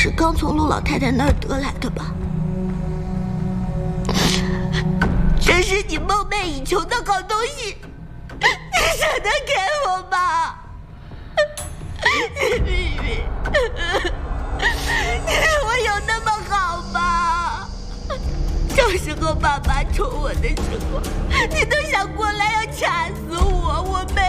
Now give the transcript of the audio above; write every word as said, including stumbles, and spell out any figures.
是刚从陆老太太那儿得来的吧？这是你梦寐以求的好东西，你舍得给我吗？咪咪，你对我有那么好吗？小时候爸爸宠我的时候，你都想过来要掐死我，我没